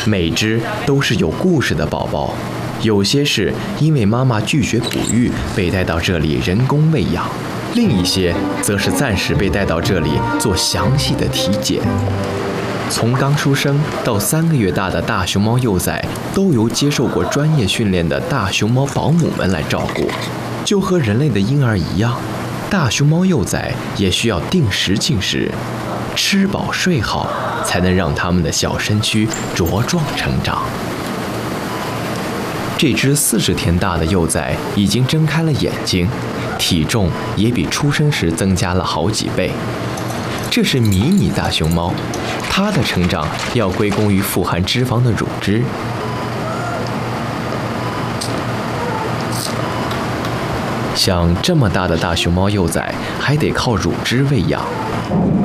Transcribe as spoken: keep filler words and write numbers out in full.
每只都是有故事的宝宝，有些是因为妈妈拒绝哺育被带到这里人工喂养，另一些则是暂时被带到这里做详细的体检。从刚出生到三个月大的大熊猫幼崽，都由接受过专业训练的大熊猫保姆们来照顾，就和人类的婴儿一样，大熊猫幼崽也需要定时进食，吃饱睡好，才能让它们的小身躯茁壮成长。这只四十天大的幼崽已经睁开了眼睛，体重也比出生时增加了好几倍。这是迷你大熊猫，它的成长要归功于富含脂肪的乳汁。像这么大的大熊猫幼崽，还得靠乳汁喂养。